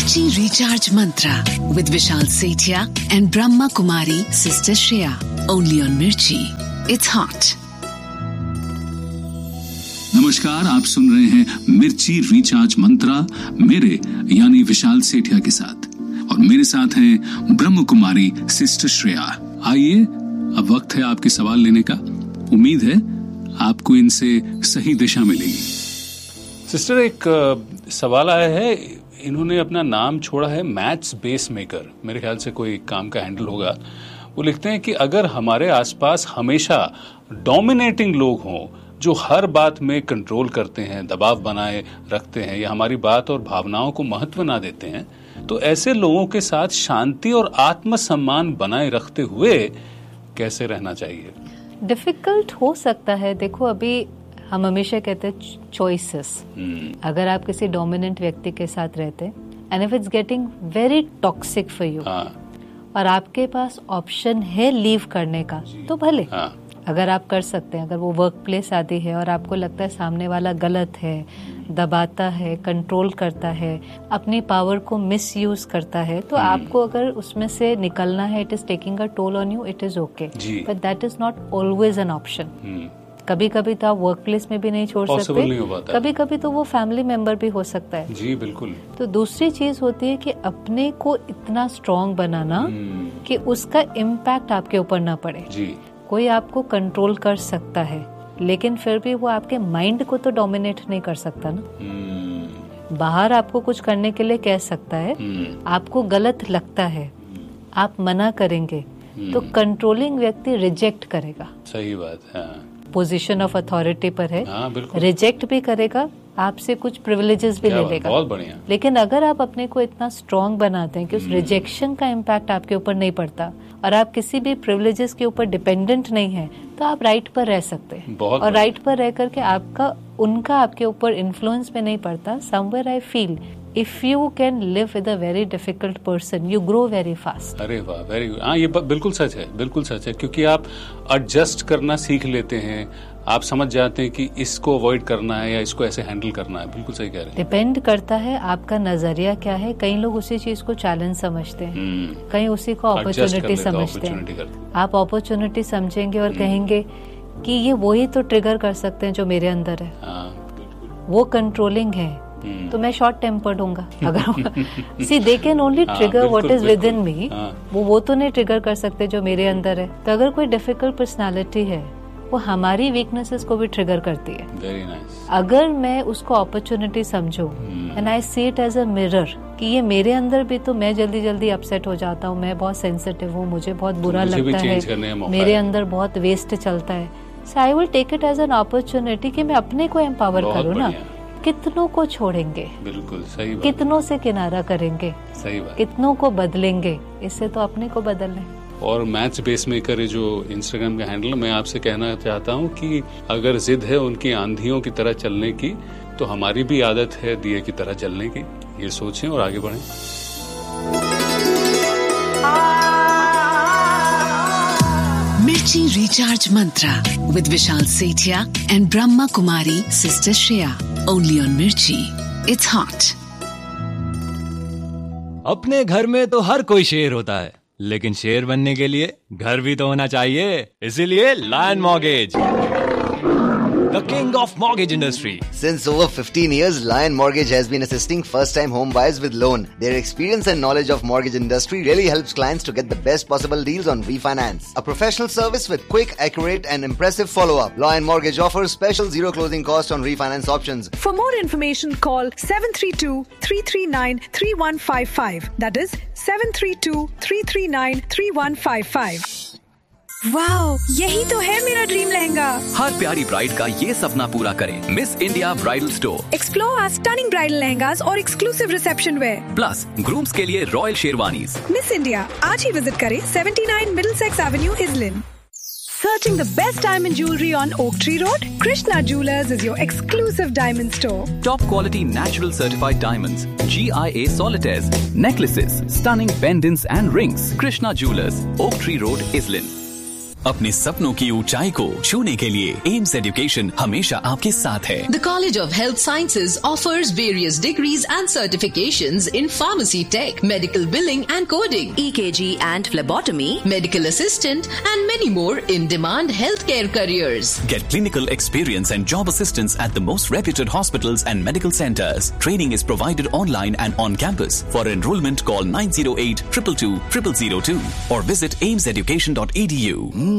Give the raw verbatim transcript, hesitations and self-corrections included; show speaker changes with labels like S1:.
S1: Mirchi Recharge Mantra with Vishal Sethia and Brahma Kumari Sister Shreya. Only on Mirchi. It's hot.
S2: नमस्कार, आप सुन रहे हैं मिर्ची recharge मंत्रा मेरे यानी विशाल सेठिया के साथ, और मेरे साथ हैं ब्रह्म कुमारी सिस्टर श्रेया। आइए, अब वक्त है आपके सवाल लेने का। उम्मीद है आपको इनसे सही दिशा मिलेगी।
S3: सिस्टर, एक सवाल आया है। इन्होंने अपना नाम छोड़ा है मैथ्स बेस मेकर, मेरे ख्याल से कोई काम का हैंडल होगा। वो लिखते हैं कि अगर हमारे आसपास हमेशा डोमिनेटिंग लोग हों जो हर बात में कंट्रोल करते हैं, दबाव बनाए रखते हैं या हमारी बात और भावनाओं को महत्व ना देते हैं, तो ऐसे लोगों के साथ शांति और आत्मसम्मान बनाए रखते हुए कैसे रहना चाहिए?
S4: डिफिकल्ट हो सकता है। देखो, अभी हम हमेशा कहते हैं चॉइसेस। अगर आप किसी डोमिनेंट व्यक्ति के साथ रहते हैं and if it's getting very toxic for you और आपके पास ऑप्शन है लीव करने का, तो भले हाँ. अगर आप कर सकते हैं। अगर वो वर्क प्लेस आदि है और आपको लगता है सामने वाला गलत है, दबाता है, कंट्रोल करता है, अपनी पावर को मिस यूज करता है, तो आपको अगर उसमें से निकलना है, it is taking a toll on you, it is okay, but that is not always an option. कभी कभी तो आप वर्क प्लेस में भी नहीं छोड़ सकते, नहीं कभी कभी तो वो फैमिली मेंबर भी हो सकता है।
S3: जी बिल्कुल।
S4: तो दूसरी चीज होती है कि अपने को इतना स्ट्रांग बनाना कि उसका इम्पैक्ट आपके ऊपर ना पड़े। जी। कोई आपको कंट्रोल कर सकता है, लेकिन फिर भी वो आपके माइंड को तो डोमिनेट नहीं कर सकता ना। बाहर आपको कुछ करने के लिए कह सकता है, आपको गलत लगता है, आप मना करेंगे, तो कंट्रोलिंग व्यक्ति रिजेक्ट करेगा।
S3: सही बात है।
S4: पोजीशन ऑफ अथॉरिटी पर है, रिजेक्ट भी करेगा, आपसे कुछ प्रिविलेजेस भी ले लेगा।
S3: बहुत बढ़िया।
S4: लेकिन अगर आप अपने को इतना स्ट्रांग बनाते हैं कि उस रिजेक्शन का इम्पैक्ट आपके ऊपर नहीं पड़ता और आप किसी भी प्रिविलेजेस के ऊपर डिपेंडेंट नहीं है, तो आप राइट पर रह सकते हैं। और राइट पर रह करके आपका उनका आपके ऊपर इन्फ्लुएंस में नहीं पड़ता। Somewhere I feel if you can live with a very difficult person, you grow very fast.
S3: अरे वाह, वेरी गुड। हाँ, ये बिल्कुल सच है, बिल्कुल सच है, क्योंकि आप एडजस्ट करना सीख लेते हैं। आप समझ जाते हैं कि इसको अवॉइड करना है या इसको ऐसे हैंडल करना है। बिल्कुल सही कह रहे हैं।
S4: डिपेंड करता है आपका नजरिया क्या है। कई लोग उसी चीज को चैलेंज समझते हैं, कई उसी को अपॉर्चुनिटी समझते हैं। आप अपॉर्चुनिटी समझेंगे और कहेंगे कि ये वही तो ट्रिगर कर सकते हैं जो मेरे अंदर है, वो कंट्रोलिंग है, तो मैं शॉर्ट टेम्पर्ड होऊंगा। अगर सी they can only trigger what is with in मी, वो वो तो नहीं ट्रिगर कर सकते जो मेरे अंदर है। तो अगर कोई डिफिकल्ट पर्सनालिटी है, वो हमारी वीकनेसेस को भी ट्रिगर करती है।
S3: Very nice.
S4: अगर मैं उसको opportunity समझूं and I see it as a mirror कि ये मेरे अंदर भी तो मैं जल्दी जल्दी अपसेट हो जाता हूँ, मैं बहुत सेंसिटिव हूँ, मुझे बहुत बुरा
S3: तो
S4: लगता है, मेरे अंदर बहुत वेस्ट चलता है, सो I will take it as an opportunity कि मैं अपने को एम्पावर करूँ ना। कितनों को छोड़ेंगे,
S3: बिल्कुल सही बात।
S4: कितनों से किनारा करेंगे,
S3: सही बात।
S4: कितनों को बदलेंगे, इससे तो अपने को बदल लें।
S3: और मैथ्स बेस मेकर जो इंस्टाग्राम का हैंडल, मैं आपसे कहना चाहता हूँ कि अगर जिद है उनकी आंधियों की तरह चलने की, तो हमारी भी आदत है दिए की तरह चलने की। ये सोचें और आगे बढ़ें।
S1: मिर्ची recharge Mantra with Vishal Sethia and Brahma Kumari sister Shreya. Only on मिर्ची। It's hot.
S5: अपने घर में तो हर कोई शेर होता है, लेकिन शेर बनने के लिए घर भी तो होना चाहिए। इसीलिए lion mortgage, the king of mortgage industry.
S6: Since over fifteen years, Lion Mortgage has been assisting first-time home buyers with loan. Their experience and knowledge of mortgage industry really helps clients to get the best possible deals on refinance. A professional service with quick, accurate and impressive follow-up. Lion Mortgage offers special zero closing cost on refinance options.
S7: For more information, call seven three two, three three nine, three one five five. That is seven three two, three three nine, three one five five.
S8: Wow, यही तो है मेरा dream lehenga.
S9: हर प्यारी bride का ये सपना पूरा करें miss India bridal store.
S8: Explore our stunning bridal lehengas और exclusive reception where,
S9: plus grooms के लिए रॉयल शेरवानीज।
S8: मिस इंडिया, आज ही विजिट करें seventy-nine Middlesex Avenue, Islin.
S7: Searching the best diamond jewelry on Oak Tree Road? Krishna Jewelers is your exclusive diamond store.
S9: Top quality natural certified diamonds, G I A solitaires, necklaces, stunning pendants and rings. Krishna Jewelers, Oak Tree Road, Islin. अपने सपनों की ऊंचाई को छूने के लिए AIIMS education हमेशा आपके साथ है।
S10: The College of Health Sciences offers various degrees and certifications in pharmacy tech, medical billing and coding, E K G and phlebotomy, medical assistant and many more in-demand healthcare careers.
S9: Get clinical experience and job assistance at the most reputed hospitals and medical centers. Training is provided online and on campus. For enrollment, call nine zero eight, two two two, zero zero zero two or visit ames education dot e d u.